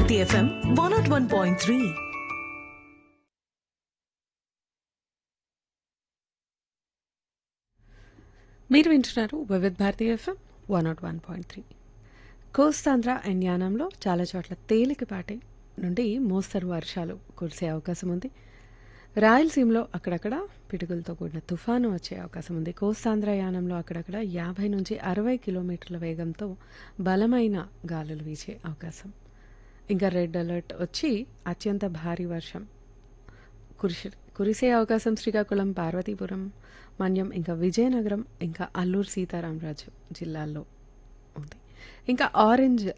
Bharati FM 101.3. మీరు వింటున్నారు వివిధ భారతి ఎఫ్ఎం 101.3. కోస్తాంధ్ర అండ్ యానంలో చాలా చోట్ల తేలికపాటి నుండి మోస్తరు వర్షాలు కురిసే అవకాశం ఉంది. రాయలసీమలో అక్కడక్కడ పిడుగులతో కూడిన తుఫాను వచ్చే అవకాశం ఉంది. కోస్తాంధ్ర యానంలో అక్కడక్కడ 50 నుంచి 60 కిలోమీటర్ల వేగంతో బలమైన గాలులు వీచే అవకాశం. ఇంకా రెడ్ అలర్ట్ వచ్చి అత్యంత భారీ వర్షం కురిసే అవకాశం శ్రీకాకుళం, పార్వతీపురం, మన్యం, ఇంకా విజయనగరం, ఇంకా అల్లూరు సీతారామరాజు జిల్లాల్లో ఉంది. ఇంకా ఆరెంజ్